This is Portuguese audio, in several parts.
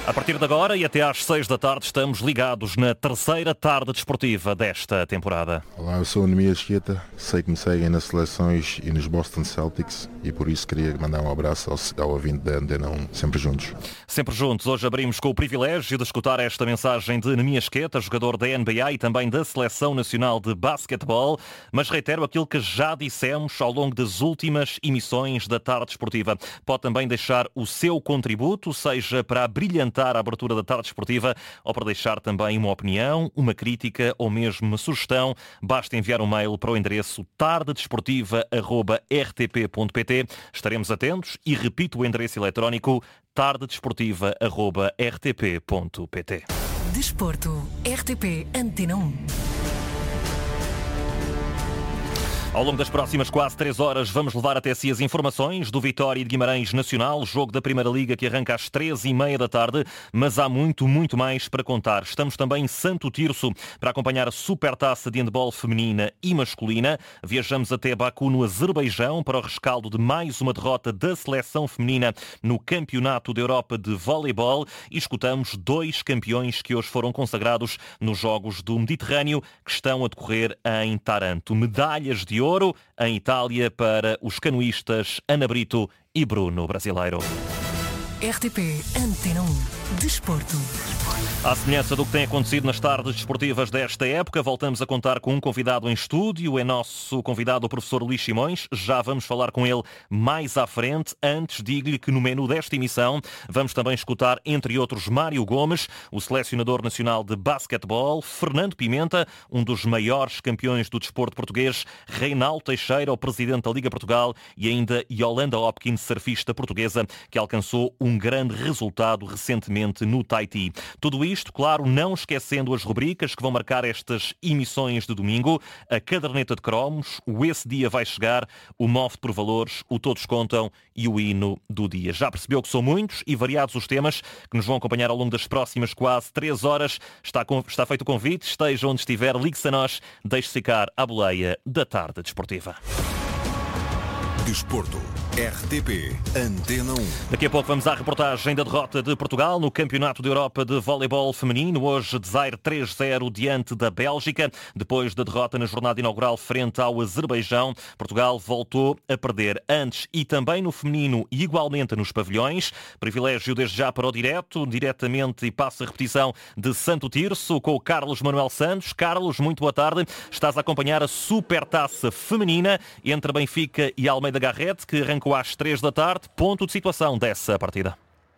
A partir de agora e até às 6 da tarde estamos ligados na terceira tarde desportiva desta temporada. Olá, eu sou o Nemias Chieta, sei que me seguem nas seleções e nos Boston Celtics e por isso queria mandar um abraço ao ouvinte da Antena 1, sempre juntos. Sempre juntos, hoje abrimos com o privilégio de escutar esta mensagem de Nemias Chieta, jogador da NBA e também da Seleção Nacional de Basquetebol, mas reitero aquilo que já dissemos ao longo das últimas emissões da tarde desportiva. Pode também deixar o seu contributo, seja para brilhantar a abertura da tarde desportiva ou para deixar também uma opinião, uma crítica ou mesmo uma sugestão. Basta enviar um mail para o endereço tardedesportiva@rtp.pt. Estaremos atentos e repito o endereço eletrónico tardedesportiva@rtp.pt. Desporto, RTP Antena 1. Ao longo das próximas quase 3 horas vamos levar até si as informações do Vitória e de Guimarães Nacional, jogo da Primeira Liga que arranca às 13h30 da tarde, mas há muito mais para contar. Estamos também em Santo Tirso para acompanhar a Supertaça de Handball feminina e masculina. Viajamos até Baku, no Azerbaijão, para o rescaldo de mais uma derrota da seleção feminina no Campeonato da Europa de Voleibol e escutamos 2 campeões que hoje foram consagrados nos Jogos do Mediterrâneo que estão a decorrer em Taranto. Medalhas de ouro em Itália para os canoístas Ana Brito e Bruno Brasileiro. RTP Antena 1. Desporto. À semelhança do que tem acontecido nas tardes desportivas desta época, voltamos a contar com um convidado em estúdio. É nosso convidado o professor Luís Simões. Já vamos falar com ele mais à frente. Antes, digo-lhe que no menu desta emissão vamos também escutar, entre outros, Mário Gomes, o selecionador nacional de basquetebol, Fernando Pimenta, um dos maiores campeões do desporto português, Reinaldo Teixeira, o presidente da Liga Portugal, e ainda Yolanda Hopkins, surfista portuguesa, que alcançou um grande resultado recentemente no Tahiti. Tudo isto, claro, não esquecendo as rubricas que vão marcar estas emissões de domingo, a caderneta de cromos, o Esse Dia Vai Chegar, o Move por Valores, o Todos Contam e o Hino do Dia. Já percebeu que são muitos e variados os temas que nos vão acompanhar ao longo das próximas quase 3 horas. Está feito o convite, esteja onde estiver, ligue-se a nós, deixe-se ficar à boleia da tarde desportiva. Desporto, RTP Antena 1. Daqui a pouco vamos à reportagem da derrota de Portugal no Campeonato da Europa de Voleibol feminino. Hoje, Desaire 3-0 diante da Bélgica. Depois da derrota na jornada inaugural frente ao Azerbaijão, Portugal voltou a perder antes e também no feminino e igualmente nos pavilhões. Privilégio desde já para o diretamente e passa a repetição de Santo Tirso com o Carlos Manuel Santos. Carlos, muito boa tarde. Estás a acompanhar a Supertaça feminina entre Benfica e Almeida Garrett, que arrancou às 3 da tarde. Ponto de situação dessa partida.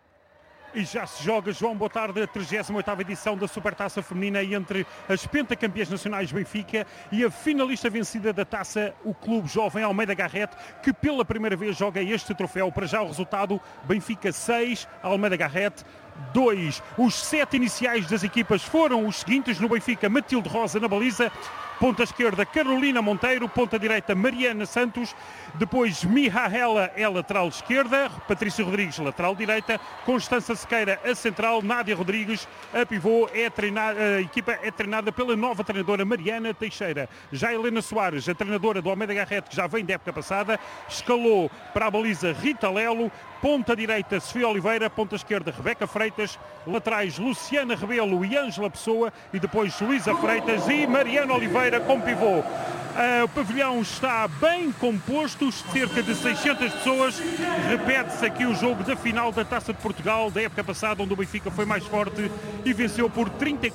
E já se joga, João, boa tarde, a 38ª edição da Supertaça Feminina entre as pentacampeãs nacionais Benfica e a finalista vencida da taça, o Clube Jovem Almeida Garrett, que pela primeira vez joga este troféu. Para já o resultado, Benfica 6, Almeida Garrett 2. Os 7 iniciais das equipas foram os seguintes: no Benfica, Matilde Rosa na baliza, ponta esquerda Carolina Monteiro, ponta direita Mariana Santos, depois Mihaela é lateral esquerda, Patrícia Rodrigues lateral direita, Constança Sequeira a central, Nádia Rodrigues a pivô. A equipa é treinada pela nova treinadora Mariana Teixeira. Já Helena Soares, a treinadora do Almeida Garrett, que já vem da época passada, escalou para a baliza Rita Lelo, ponta direita Sofia Oliveira, ponta esquerda Rebeca Freitas, laterais Luciana Rebelo e Ângela Pessoa e depois Luísa Freitas e Mariana Oliveira como pivô. O pavilhão está bem composto, cerca de 600 pessoas. Repete-se aqui o jogo da final da Taça de Portugal da época passada, onde o Benfica foi mais forte e venceu por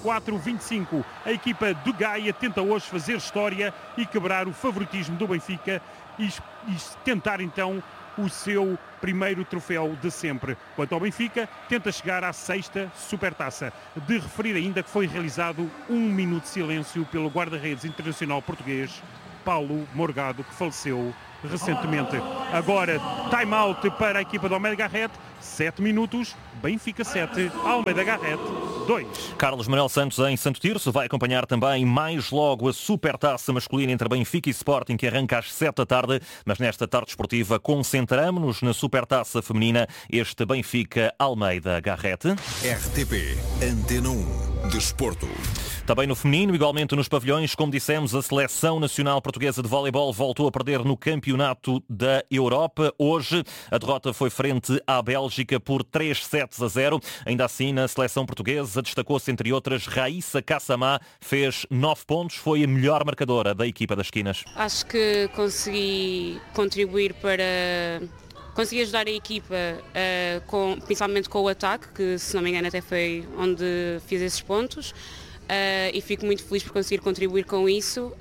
34-25. A equipa de Gaia tenta hoje fazer história e quebrar o favoritismo do Benfica e tentar então o seu primeiro troféu de sempre. Quanto ao Benfica, tenta chegar à 6ª Supertaça. De referir ainda que foi realizado um minuto de silêncio pelo guarda-redes internacional português, Paulo Morgado, que faleceu recentemente. Agora, time-out para a equipa do Almeida Garrett. 7 minutos, Benfica 7, Almeida Garrett 2. Carlos Manuel Santos em Santo Tirso vai acompanhar também mais logo a Supertaça masculina entre Benfica e Sporting, que arranca às 7 da tarde, mas nesta tarde esportiva concentramos-nos na Supertaça feminina, este Benfica Almeida Garrett. RTP Antena 1. Desporto. Também no feminino, igualmente nos pavilhões, como dissemos, a Seleção Nacional Portuguesa de Voleibol voltou a perder no Campeonato da Europa. Hoje a derrota foi frente à Bélgica por 3-0. Ainda assim, na Seleção Portuguesa destacou-se, entre outras, Raíssa Kassamá, fez 9 pontos, foi a melhor marcadora da equipa das esquinas. Acho que consegui contribuir consegui ajudar a equipa, principalmente com o ataque, que se não me engano até foi onde fiz esses pontos, e fico muito feliz por conseguir contribuir com isso.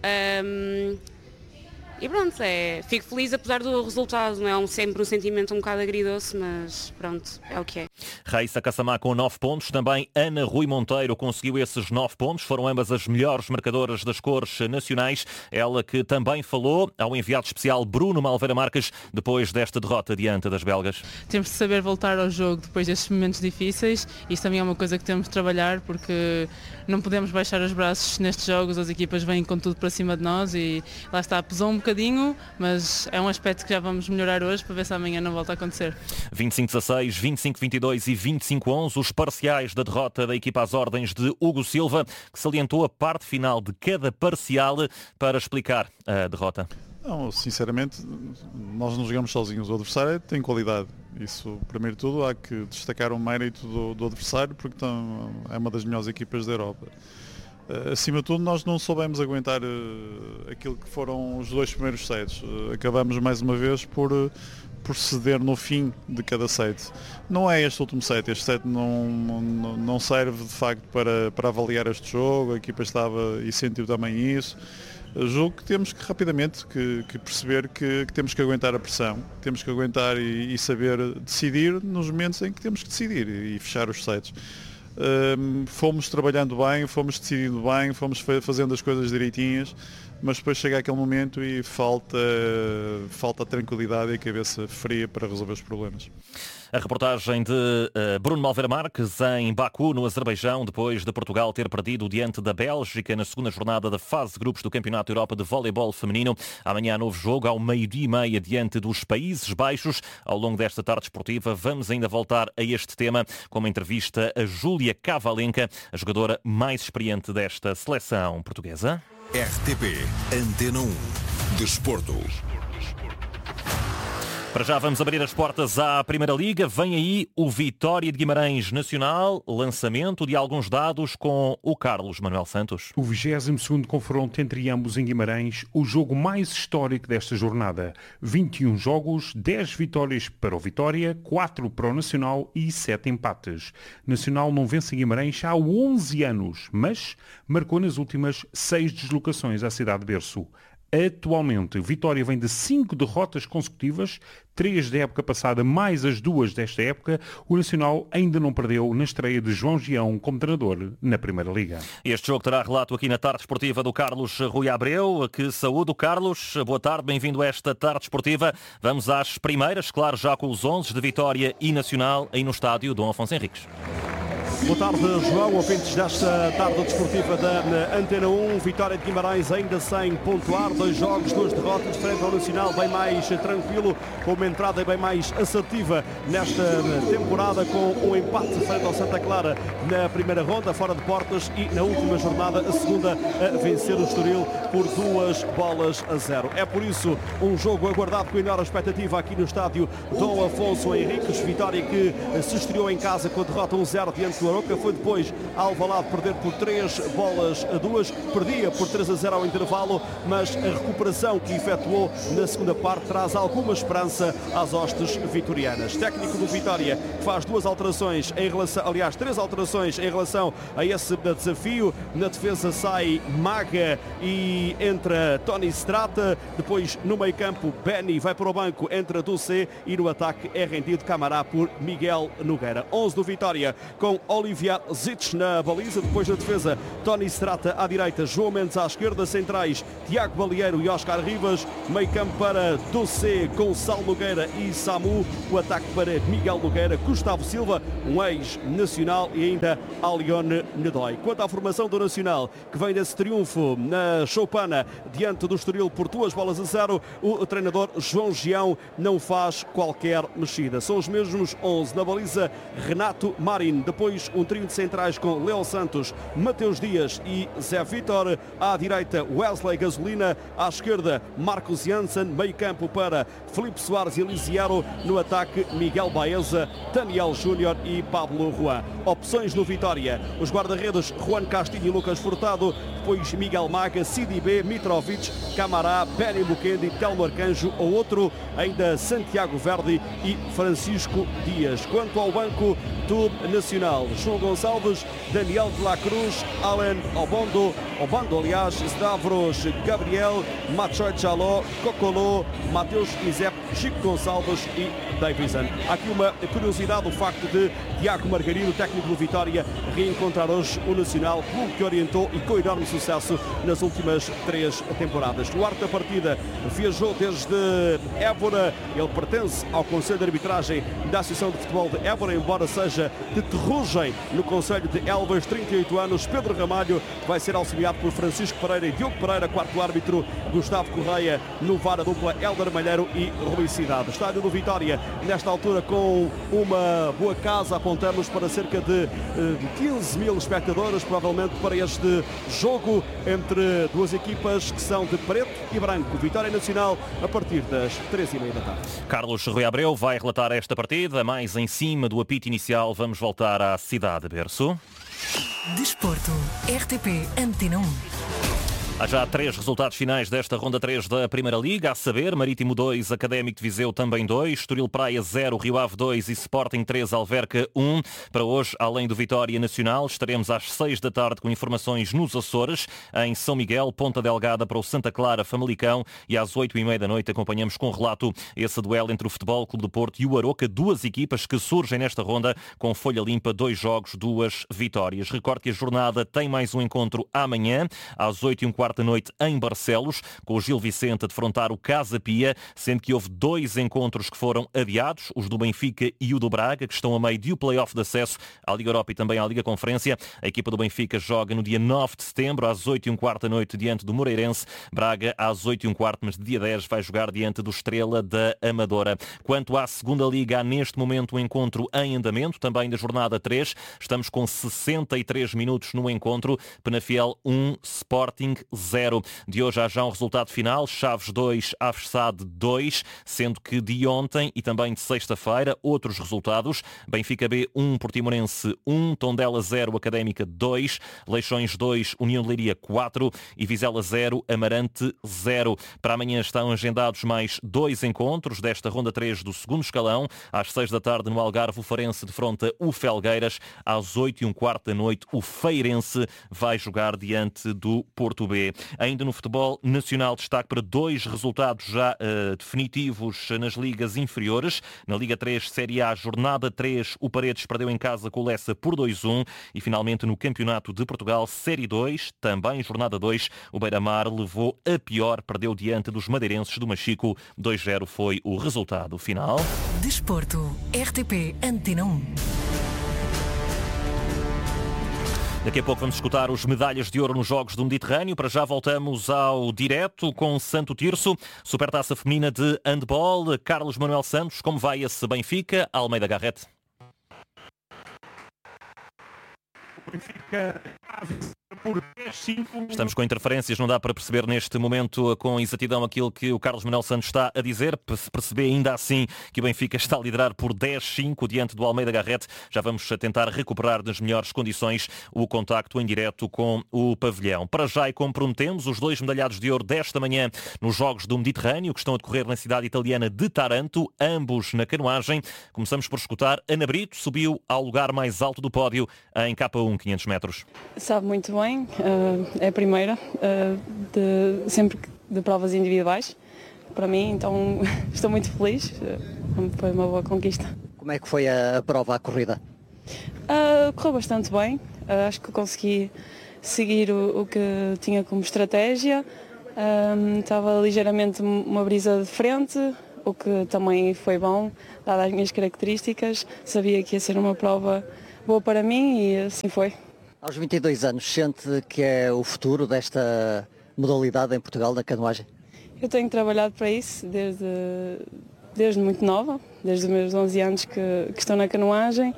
E pronto, fico feliz apesar do resultado, não é sempre um sentimento um bocado agridoce, mas pronto, é o que é. Raíssa Kassamá com 9 pontos, também Ana Rui Monteiro conseguiu esses 9 pontos, foram ambas as melhores marcadoras das cores nacionais, ela que também falou ao enviado especial Bruno Malveira Marques depois desta derrota diante das belgas. Temos de saber voltar ao jogo depois destes momentos difíceis, isso também é uma coisa que temos de trabalhar, porque não podemos baixar os braços nestes jogos, as equipas vêm com tudo para cima de nós e lá está, pesou um bocadinho, mas é um aspecto que já vamos melhorar hoje para ver se amanhã não volta a acontecer. 25-16, 25-22 e 25-11, os parciais da derrota da equipa às ordens de Hugo Silva, que salientou a parte final de cada parcial para explicar a derrota. Não, sinceramente, nós não jogamos sozinhos, o adversário tem qualidade. Isso, primeiro de tudo, há que destacar o mérito do adversário, porque é uma das melhores equipas da Europa. Acima de tudo, nós não soubemos aguentar aquilo que foram os 2 primeiros sets. Acabamos mais uma vez por ceder no fim de cada set. Não é este último set, este set não serve de facto para avaliar este jogo, a equipa estava e sentiu também isso. Julgo que temos que rapidamente perceber que temos que aguentar a pressão, temos que aguentar e saber decidir nos momentos em que temos que decidir e fechar os sets. Fomos trabalhando bem, fomos decidindo bem, fomos fazendo as coisas direitinhas, mas depois chega aquele momento e falta tranquilidade e a cabeça fria para resolver os problemas. A reportagem de Bruno Malveira Marques em Baku, no Azerbaijão, depois de Portugal ter perdido diante da Bélgica na segunda jornada da fase de grupos do Campeonato Europa de Voleibol Feminino. Amanhã novo jogo, ao 12h30, diante dos Países Baixos. Ao longo desta tarde esportiva, vamos ainda voltar a este tema com uma entrevista a Júlia Cavalenca, a jogadora mais experiente desta seleção portuguesa. RTP Antena 1 Desporto. Para já vamos abrir as portas à Primeira Liga. Vem aí o Vitória de Guimarães Nacional, lançamento de alguns dados com o Carlos Manuel Santos. O 22º confronto entre ambos em Guimarães, o jogo mais histórico desta jornada. 21 jogos, 10 vitórias para o Vitória, 4 para o Nacional e 7 empates. Nacional não vence Guimarães há 11 anos, mas marcou nas últimas 6 deslocações à cidade de berço. Atualmente, Vitória vem de 5 derrotas consecutivas, 3 da época passada mais as 2 desta época. O Nacional ainda não perdeu na estreia de João Gião como treinador na Primeira Liga. Este jogo terá relato aqui na tarde esportiva do Carlos Rui Abreu, que saúde o Carlos. Boa tarde, bem-vindo a esta tarde esportiva. Vamos às primeiras, claro, já com os 11 de Vitória e Nacional aí no estádio Dom Afonso Henriques. Boa tarde, João, ouvintes desta tarde desportiva da Antena 1. Vitória de Guimarães ainda sem pontuar, 2 jogos, 2 derrotas, frente ao Nacional bem mais tranquilo, com uma entrada bem mais assertiva nesta temporada, com um empate frente ao Santa Clara na primeira ronda, fora de portas, e na última jornada, a segunda, a vencer o Estoril por 2-0. É por isso um jogo aguardado com enorme expectativa aqui no estádio Dom Afonso Henriques. Vitória que se estreou em casa com a derrota 1-0 diante do Aroca, foi depois Alvalade perder por 3-2, perdia por 3-0 ao intervalo, mas a recuperação que efetuou na segunda parte traz alguma esperança às hostes vitorianas. Técnico do Vitória faz 2 alterações em relação, aliás, 3 alterações em relação a esse desafio. Na defesa sai Maga e entra Tony Strata, depois no meio campo Benny vai para o banco, entra Dulce, e no ataque é rendido Camará por Miguel Nogueira. 11 do Vitória com Olivia Zitsch na baliza, depois na defesa Tony Strata à direita, João Mendes à esquerda, centrais Tiago Balieiro e Oscar Rivas, meio campo para Doce, Gonçalo Nogueira e Samu, o ataque para Miguel Nogueira, Gustavo Silva, um ex-nacional, e ainda Alione Nedói. Quanto à formação do Nacional, que vem desse triunfo na Choupana diante do Estoril por 2-0, o treinador João Gião não faz qualquer mexida. São os mesmos 11 na baliza, Renato Marin, depois trás um trio de centrais com Léo Santos, Mateus Dias e Zé Vítor. À direita Wesley Gasolina, à esquerda Marcos Janssen, meio campo para Filipe Soares e Elisiero, no ataque Miguel Baeza, Daniel Júnior e Pablo Juan. Opções no Vitória: os guarda-redes Juan Castilho e Lucas Furtado, depois Miguel Maga, Sidi B, Mitrovic, Camará, Benny Buquendi, Telmo Arcanjo, ou outro ainda Santiago Verdi e Francisco Dias. Quanto ao banco do Nacional, João Gonçalves, Daniel de la Cruz, Alan Obando, aliás, Stavros Gabriel, Machoy Chaló, Cocolô, Mateus Izep, Chico Gonçalves e Davison. Há aqui uma curiosidade: o facto de Tiago Margarino, técnico do Vitória, reencontrar hoje o Nacional, clube que orientou e com enorme sucesso nas últimas 3 temporadas. O árbitro da partida viajou desde Évora, ele pertence ao Conselho de Arbitragem da Associação de Futebol de Évora, embora seja de Terrugem, no Conselho de Elvas, 38 anos. Pedro Ramalho vai ser auxiliado por Francisco Pereira e Diogo Pereira, quarto árbitro, Gustavo Correia, no VAR a dupla Hélder Malheiro e Rui Cidade. Estádio do Vitória, nesta altura, com uma boa casa, apontamos para cerca de 15 mil espectadores, provavelmente para este jogo entre duas equipas que são de preto e branco. Vitória Nacional a partir das 3h30 da tarde. Carlos Rui Abreu vai relatar esta partida, mais em cima do apito inicial. Vamos voltar à cidade berço. Desporto, RTP Antena 1. Há já 3 resultados finais desta ronda 3 da Primeira Liga, a saber: Marítimo 2, Académico de Viseu também 2, Estoril Praia 0, Rio Ave 2 e Sporting 3, Alverca 1. Para hoje, além do Vitória Nacional, estaremos às 6 da tarde com informações nos Açores, em São Miguel, Ponta Delgada para o Santa Clara, Famalicão, e às 8h30 da noite acompanhamos com relato esse duelo entre o Futebol Clube do Porto e o Aroca, duas equipas que surgem nesta ronda com folha limpa, 2 jogos, 2 vitórias. Recordo que a jornada tem mais um encontro amanhã, às 8h15 da noite em Barcelos, com o Gil Vicente a defrontar o Casa Pia, sendo que houve 2 encontros que foram adiados, os do Benfica e o do Braga, que estão a meio do play-off de acesso à Liga Europa e também à Liga Conferência. A equipa do Benfica joga no dia 9 de setembro, às 8h15 da noite, diante do Moreirense. Braga às 8h15, mas dia 10 vai jogar diante do Estrela da Amadora. Quanto à segunda Liga, há neste momento um encontro em andamento, também da jornada 3. Estamos com 63 minutos no encontro. Penafiel 1, Sporting 0. De hoje há já um resultado final: Chaves 2, Aves SAD 2, sendo que de ontem e também de sexta-feira outros resultados: Benfica B 1, Portimonense 1, Tondela 0, Académica 2, Leixões 2, União de Leiria 4 e Vizela 0, Amarante 0. Para amanhã estão agendados mais 2 encontros desta ronda 3 do segundo escalão. Às 6 da tarde no Algarve, o Farense defronta o Felgueiras. Às 8h15 da noite, o Feirense vai jogar diante do Porto B. Ainda no futebol nacional, destaque para 2 resultados já definitivos nas ligas inferiores. Na Liga 3, Série A, jornada 3, o Paredes perdeu em casa com o Lessa por 2-1. E finalmente no Campeonato de Portugal, Série 2, também jornada 2, o Beira-Mar levou a pior, perdeu diante dos madeirenses do Machico. 2-0 foi o resultado final. Desporto, RTP Antena 1. Daqui a pouco vamos escutar os medalhas de ouro nos Jogos do Mediterrâneo. Para já voltamos ao direto com Santo Tirso. Supertaça feminina de handball. Carlos Manuel Santos, como vai esse Benfica? Almeida Garrett. Benfica por 10-5. Estamos com interferências, não dá para perceber neste momento com exatidão aquilo que o Carlos Manuel Santos está a dizer. Se perceber ainda assim que o Benfica está a liderar por 10-5 diante do Almeida Garrett, já vamos tentar recuperar nas melhores condições o contacto em direto com o pavilhão. Para já, e como prometemos, os 2 medalhados de ouro desta manhã nos Jogos do Mediterrâneo, que estão a decorrer na cidade italiana de Taranto, ambos na canoagem. Começamos por escutar Ana Brito, subiu ao lugar mais alto do pódio em K1 500 metros. Sabe muito bem, é a primeira sempre de provas individuais para mim, então estou muito feliz, foi uma boa conquista. Como é que foi a prova, a corrida? Correu bastante bem, acho que consegui seguir o que tinha como estratégia, estava ligeiramente uma brisa de frente, o que também foi bom, dadas as minhas características, sabia que ia ser uma prova boa para mim e assim foi. Aos 22 anos, sente que é o futuro desta modalidade em Portugal, da canoagem? Eu tenho trabalhado para isso desde muito nova, desde os meus 11 anos que estou na canoagem.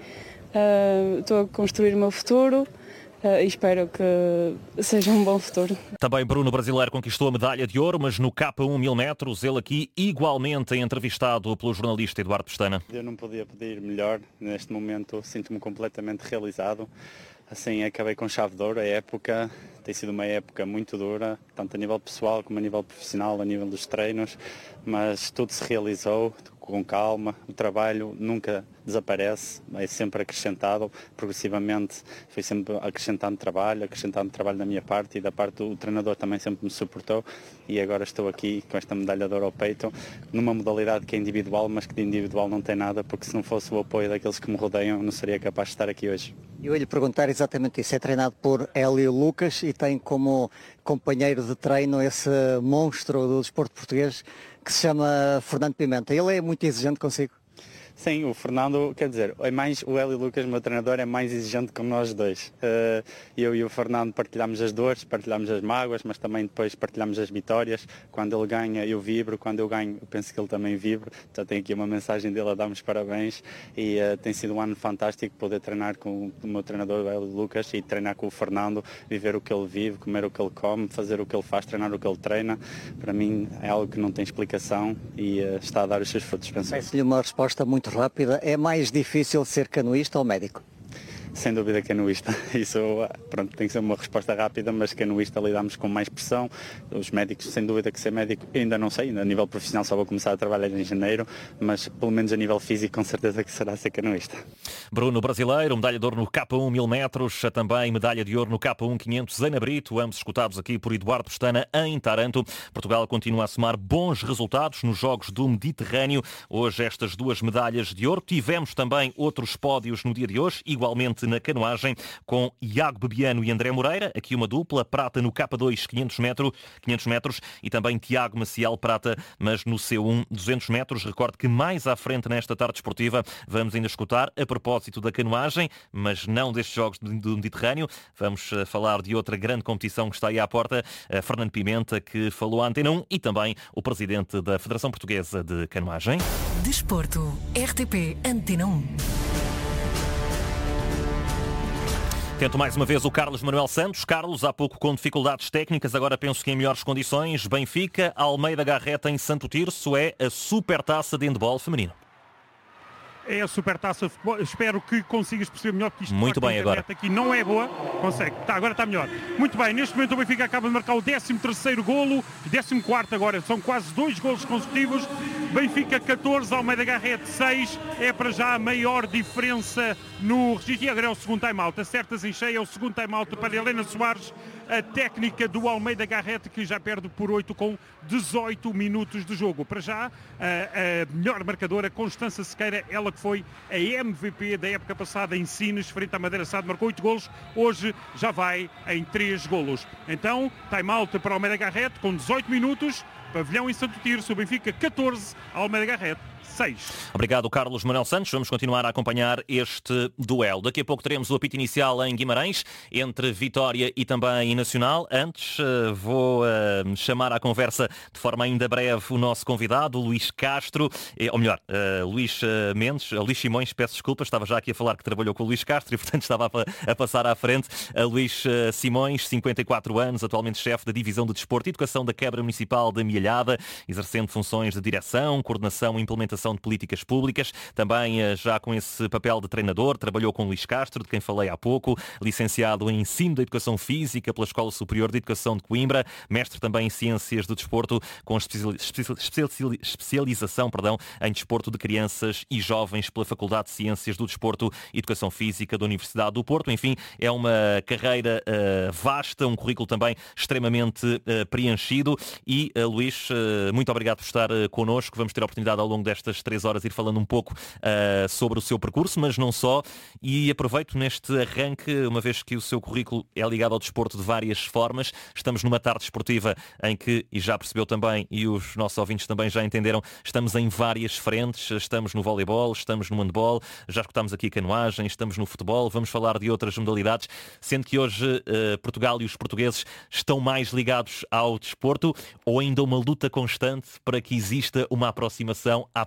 Estou a construir o meu futuro. E espero que seja um bom futuro. Também Bruno Brasileiro conquistou a medalha de ouro, mas no K1 1000 metros, ele aqui igualmente entrevistado pelo jornalista Eduardo Pestana. Eu não podia pedir melhor, neste momento sinto-me completamente realizado. Assim, acabei com chave de ouro. A época tem sido uma época muito dura, tanto a nível pessoal como a nível profissional, a nível dos treinos, mas tudo se realizou com calma. O trabalho nunca desaparece, é sempre acrescentado, progressivamente foi sempre acrescentando trabalho da minha parte e da parte do treinador também sempre me suportou, e agora estou aqui com esta medalha de ouro ao peito, numa modalidade que é individual, mas que de individual não tem nada, porque se não fosse o apoio daqueles que me rodeiam, não seria capaz de estar aqui hoje. Eu ia lhe perguntar exatamente isso. É treinado por Hélio Lucas e tem como companheiro de treino esse monstro do desporto português que se chama Fernando Pimenta. Ele é muito exigente consigo? Sim, o Fernando, quer dizer, o Hélio Lucas, meu treinador, é mais exigente que nós dois. Eu e o Fernando partilhamos as dores, partilhamos as mágoas, mas também depois partilhamos as vitórias. Quando ele ganha, eu vibro. Quando eu ganho, eu penso que ele também vibra. Já tem aqui uma mensagem dele a dar-me os parabéns. E tem sido um ano fantástico poder treinar com o meu treinador, o Hélio Lucas, e treinar com o Fernando, viver o que ele vive, comer o que ele come, fazer o que ele faz, treinar o que ele treina. Para mim é algo que não tem explicação e está a dar os seus frutos. Peço-lhe uma resposta muito rápida. É mais difícil ser canoísta ou médico? Sem dúvida canoísta. Isso, pronto, tem que ser uma resposta rápida, mas canoísta lidamos com mais pressão. Os médicos, sem dúvida que ser médico, ainda não sei, a nível profissional só vou começar a trabalhar em janeiro, mas pelo menos a nível físico com certeza que será ser canoísta. Bruno Brasileiro, medalha de ouro no K1 1000 metros, também medalha de ouro no K1 500 Ana Brito, ambos escutados aqui por Eduardo Pestana em Taranto. Portugal continua a somar bons resultados nos Jogos do Mediterrâneo. Hoje estas duas medalhas de ouro. Tivemos também outros pódios no dia de hoje, igualmente na canoagem, com Iago Bebiano e André Moreira, aqui uma dupla, prata no K2 500 metros e também Tiago Maciel, prata, mas no C1 200 metros. Recordo que mais à frente nesta tarde esportiva vamos ainda escutar a propósito da canoagem, mas não destes Jogos do Mediterrâneo. Vamos falar de outra grande competição que está aí à porta, Fernando Pimenta, que falou à Antena 1, e também o presidente da Federação Portuguesa de Canoagem. Desporto, RTP Antena 1. Tento mais uma vez o Carlos Manuel Santos. Carlos, há pouco com dificuldades técnicas, agora penso que em melhores condições. Benfica, Almeida Garreta em Santo Tirso, é a Supertaça de handball feminino. É a Supertaça de futebol. Espero que consigas perceber melhor, que isto muito bem agora. Aqui não é boa. Consegue. Agora está melhor. Muito bem. Neste momento o Benfica acaba de marcar o 13º golo. 14º agora. São quase 2 golos consecutivos. Benfica 14, Almeida Garrete 6. É para já a maior diferença no registro. E agora é o segundo time-out. Acertas em cheio. É o segundo time-out para Helena Soares. A técnica do Almeida Garrete, que já perde por 8 com 18 minutos de jogo. Para já, a melhor marcadora, Constança Sequeira, ela que foi a MVP da época passada em Sines, frente à Madeira Sado, marcou 8 golos, hoje já vai em 3 golos. Então, time-out para Almeida Garrete, com 18 minutos, pavilhão em Santo Tirso, o Benfica 14, Almeida Garrete 6. Obrigado, Carlos Manuel Santos. Vamos continuar a acompanhar este duelo. Daqui a pouco teremos o apito inicial em Guimarães, entre Vitória e também Nacional. Antes, vou chamar à conversa de forma ainda breve o nosso convidado, Luís Castro, ou melhor, Luís Mendes, Luís Simões, peço desculpas, estava já aqui a falar que trabalhou com o Luís Castro e, portanto, estava a passar à frente. Luís Simões, 54 anos, atualmente chefe da Divisão de Desporto e Educação da Câmara Municipal de Mielhada, exercendo funções de direção, coordenação e implementação de políticas públicas, também já com esse papel de treinador, trabalhou com Luís Castro, de quem falei há pouco, licenciado em Ensino da Educação Física pela Escola Superior de Educação de Coimbra, mestre também em Ciências do Desporto, com especialização em Desporto de Crianças e Jovens pela Faculdade de Ciências do Desporto e Educação Física da Universidade do Porto. Enfim, é uma carreira vasta, um currículo também extremamente preenchido e, Luís, muito obrigado por estar connosco. Vamos ter a oportunidade ao longo destas 3 horas ir falando um pouco sobre o seu percurso, mas não só, e aproveito neste arranque, uma vez que o seu currículo é ligado ao desporto de várias formas. Estamos numa tarde esportiva em que, e já percebeu também, e os nossos ouvintes também já entenderam, estamos em várias frentes, estamos no voleibol, estamos no handball, já escutámos aqui canoagem, estamos no futebol, vamos falar de outras modalidades, sendo que hoje Portugal e os portugueses estão mais ligados ao desporto, ou ainda uma luta constante para que exista uma aproximação à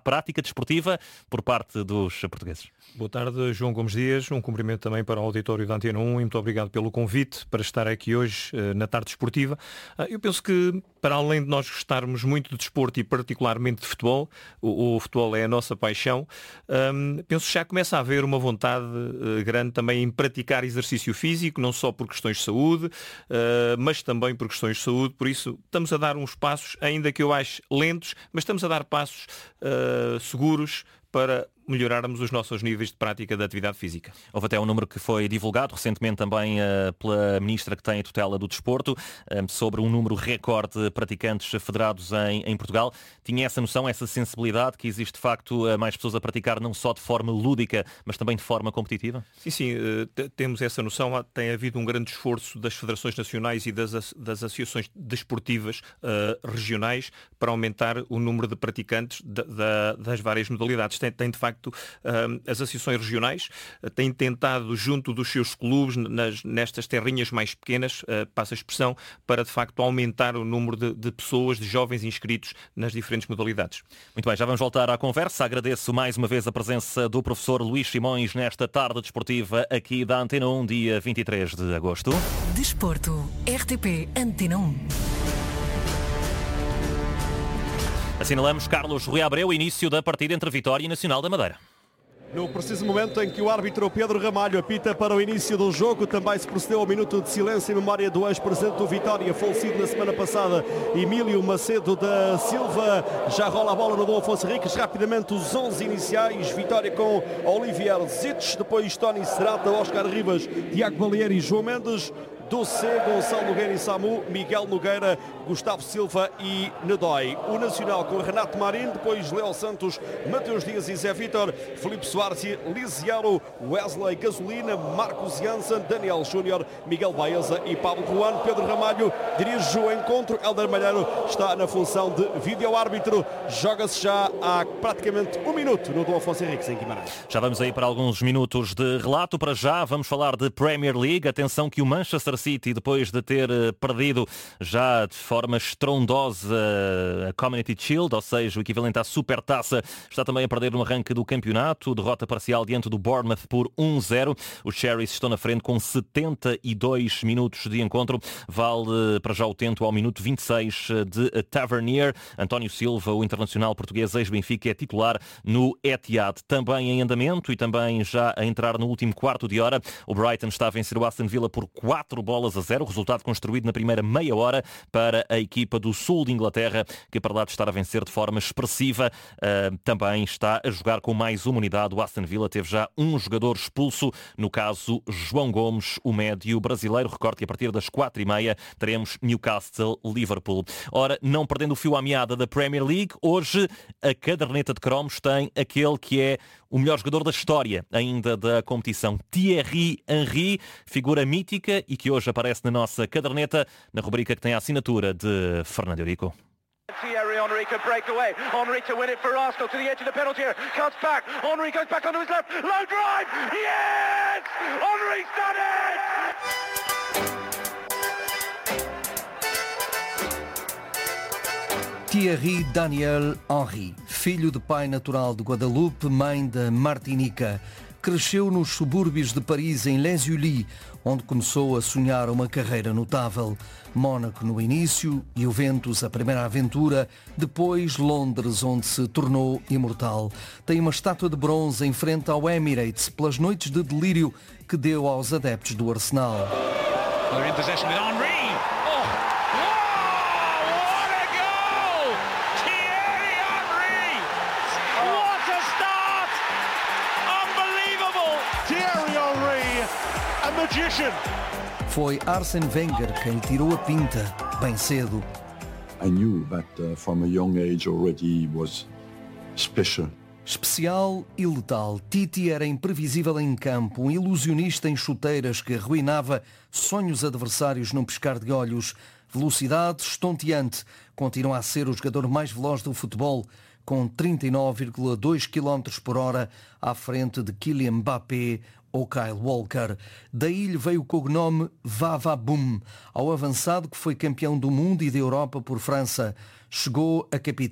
prática desportiva por parte dos portugueses. Boa tarde, João Gomes Dias. Um cumprimento também para o auditório da Antena 1 e muito obrigado pelo convite para estar aqui hoje na tarde desportiva. Eu penso que, para além de nós gostarmos muito de desporto e particularmente de futebol, o futebol é a nossa paixão, penso que já começa a haver uma vontade grande também em praticar exercício físico, não só por questões de saúde, mas também por questões de saúde. Por isso, estamos a dar uns passos, ainda que eu ache lentos, mas estamos a dar passos seguros para melhorarmos os nossos níveis de prática da atividade física. Houve até um número que foi divulgado recentemente também pela ministra que tem a tutela do desporto, sobre um número recorde de praticantes federados em Portugal. Tinha essa noção, essa sensibilidade que existe de facto mais pessoas a praticar não só de forma lúdica, mas também de forma competitiva? Sim, temos essa noção. Tem havido um grande esforço das federações nacionais e das associações desportivas regionais para aumentar o número de praticantes das várias modalidades. Tem de facto as associações regionais têm tentado, junto dos seus clubes, nestas terrinhas mais pequenas, passa a expressão, para de facto aumentar o número de pessoas, de jovens inscritos nas diferentes modalidades. Muito bem, já vamos voltar à conversa. Agradeço mais uma vez a presença do professor Luís Simões nesta tarde desportiva aqui da Antena 1, dia 23 de agosto. Desporto, RTP Antena 1. Assinalamos, Carlos Rui Abreu, o início da partida entre Vitória e Nacional da Madeira. No preciso momento em que o árbitro Pedro Ramalho apita para o início do jogo, também se procedeu ao minuto de silêncio em memória do ex-presidente do Vitória, falecido na semana passada, Emílio Macedo da Silva. Já rola a bola no Dom Afonso Henriques. Rapidamente os 11 iniciais. Vitória com Olivier Zites, depois Tony Serrata, Oscar Rivas, Tiago Baleiro e João Mendes. Do C, Gonçalo Nogueira e Samu, Miguel Nogueira, Gustavo Silva e Nedói. O Nacional com Renato Marinho, depois Léo Santos, Mateus Dias e Zé Vítor, Filipe Soares e Lisiaro, Wesley Gasolina, Marcos Janssen, Daniel Júnior, Miguel Baeza e Pablo Ruano. Pedro Ramalho dirige o encontro. Hélder Malheiro está na função de vídeo-árbitro. Joga-se já há praticamente um minuto no Dom Afonso Henriques, em Guimarães. Já vamos aí para alguns minutos de relato. Para já vamos falar de Premier League. Atenção que o Manchester City, depois de ter perdido já de forma estrondosa a Community Shield, ou seja, o equivalente à Supertaça, está também a perder no arranque do campeonato. Derrota parcial diante do Bournemouth por 1-0. Os Cherries estão na frente com 72 minutos de encontro. Vale para já o tento ao minuto 26 de Tavernier. António Silva, o internacional português ex-Benfica, é titular no Etihad. Também em andamento e também já a entrar no último quarto de hora, o Brighton está a vencer o Aston Villa por 4-0, resultado construído na primeira meia hora para a equipa do sul de Inglaterra, que para lá de estar a vencer de forma expressiva, também está a jogar com mais uma unidade. O Aston Villa teve já um jogador expulso, no caso João Gomes, o médio brasileiro. Recorde que a partir das 4h30 teremos Newcastle-Liverpool. Ora, não perdendo o fio à meada da Premier League, hoje a caderneta de cromos tem aquele que é o melhor jogador da história ainda da competição, Thierry Henry, figura mítica e que hoje aparece na nossa caderneta, na rubrica que tem a assinatura de Fernando Eurico. Thierry Henry could break away. Henry to win it for Arsenal to the edge of the penalty area. Cuts back. Henry goes back onto his left. Low drive. Yes! Henry's done it! Thierry Daniel Henry, filho de pai natural de Guadalupe, mãe de Martinica. Cresceu nos subúrbios de Paris, em Les Ulis, onde começou a sonhar uma carreira notável. Mónaco no início, Juventus a primeira aventura, depois Londres, onde se tornou imortal. Tem uma estátua de bronze em frente ao Emirates pelas noites de delírio que deu aos adeptos do Arsenal. Foi Arsene Wenger quem lhe tirou a pinta, bem cedo. I knew that from a young age already was special. Especial e letal, Titi era imprevisível em campo, um ilusionista em chuteiras que arruinava sonhos adversários num piscar de olhos. Velocidade estonteante, continua a ser o jogador mais veloz do futebol, com 39,2 km por hora à frente de Kylian Mbappé ou Kyle Walker. Daí lhe veio o cognome Vavavoom, ao avançado que foi campeão do mundo e da Europa por França. Chegou a capitão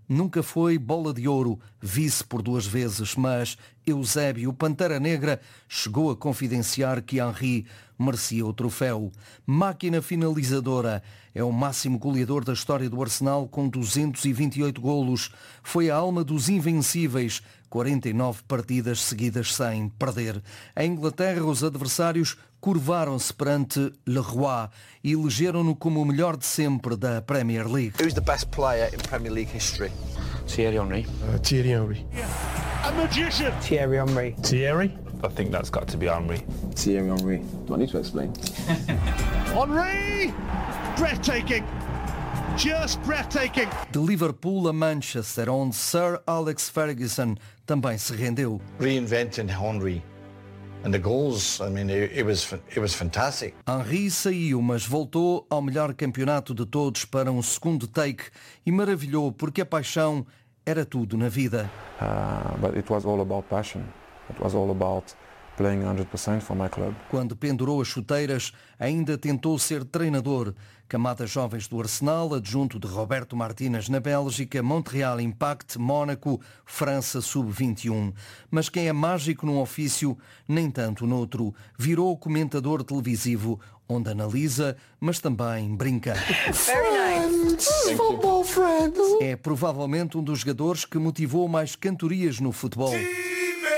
Nunca foi bola de ouro, vice por 2 vezes, mas Eusébio Pantera Negra chegou a confidenciar que Henry merecia o troféu. Máquina finalizadora, é o máximo goleador da história do Arsenal com 228 golos. Foi a alma dos invencíveis, 49 partidas seguidas sem perder. Em Inglaterra, os adversários curvaram-se perante Le Roi e elegeram-no como o melhor de sempre da Premier League. Who's the best player in Premier League history? Thierry Henry. Thierry Henry. A magician. Thierry Henry. Thierry? I think that's got to be Henry. Thierry Henry. Do I need to explain? Henry! Breathtaking. Just breathtaking. De Liverpool a Manchester, onde Sir Alex Ferguson também se rendeu. Reinventing Henry. And the goals, I mean, it was fantastic. Henry saiu, mas voltou ao melhor campeonato de todos para um segundo take e maravilhou porque a paixão era tudo na vida. But it was all about passion. It was all about playing 100% for my club. Quando pendurou as chuteiras, ainda tentou ser treinador. Camadas jovens do Arsenal, adjunto de Roberto Martínez na Bélgica, Montreal Impact, Mónaco, França Sub-21. Mas quem é mágico num ofício, nem tanto noutro. Virou comentador televisivo, onde analisa, mas também brinca. É provavelmente um dos jogadores que motivou mais cantorias no futebol.